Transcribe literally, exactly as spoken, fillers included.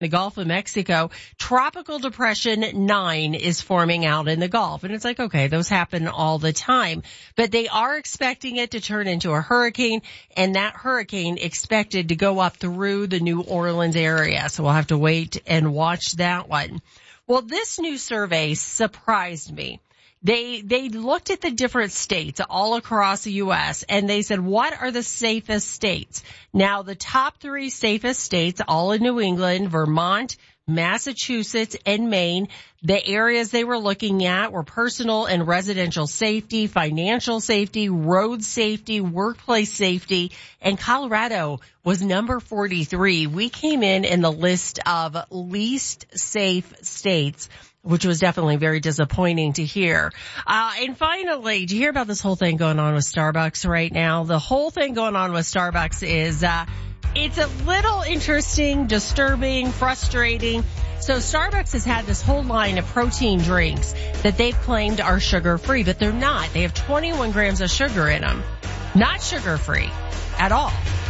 the Gulf of Mexico, Tropical Depression nine is forming out in the Gulf. And it's like, okay, those happen all the time. But they are expecting it to turn into a hurricane, and that hurricane expected to go up through the New Orleans area. So we'll have to wait and watch that one. Well, this new survey surprised me. They, they looked at the different states all across the U S and they said, what are the safest states? Now, the top three safest states, all in New England, Vermont, Massachusetts, and Maine. The areas they were looking at were personal and residential safety, financial safety, road safety, workplace safety, and Colorado was number forty-three. We came in in the list of least safe states, which was definitely very disappointing to hear. Uh, and finally, do you hear about this whole thing going on with Starbucks right now? The whole thing going on with Starbucks is, uh, it's a little interesting, disturbing, frustrating. So Starbucks has had this whole line of protein drinks that they've claimed are sugar-free, but they're not. They have twenty-one grams of sugar in them. Not sugar-free at all.